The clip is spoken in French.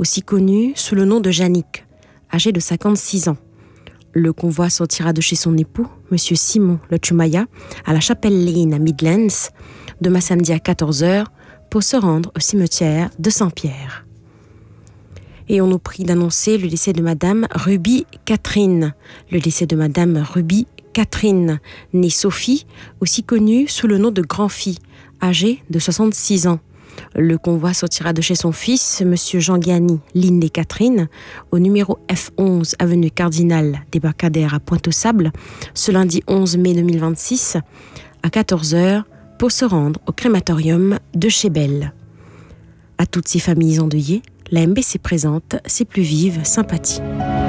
aussi connue sous le nom de Jannick, âgée de 56 ans. Le convoi sortira de chez son époux, M. Simon Lechumaya, à la Chapel Lane à Midlands, demain samedi à 14h, pour se rendre au cimetière de Saint-Pierre. Et on nous prie d'annoncer le décès de Madame Ruby Catherine. Le décès de Madame Ruby Catherine, née Sophie, aussi connue sous le nom de Grand-Fille, âgée de 66 ans. Le convoi sortira de chez son fils, M. Jean-Guiani Lindé Catherine, au numéro F11 avenue Cardinal Débarcadère à Pointe-aux-Sables, ce lundi 11 mai 2026, à 14h, pour se rendre au crématorium de Chébel. À toutes ces familles endeuillées, la MBC présente ses plus vives sympathies.